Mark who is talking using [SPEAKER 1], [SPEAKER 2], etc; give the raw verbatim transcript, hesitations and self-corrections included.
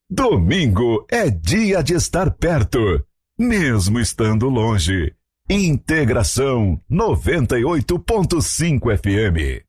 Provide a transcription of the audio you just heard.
[SPEAKER 1] Domingo é dia de estar perto, mesmo estando longe. Integração noventa e oito ponto cinco F M.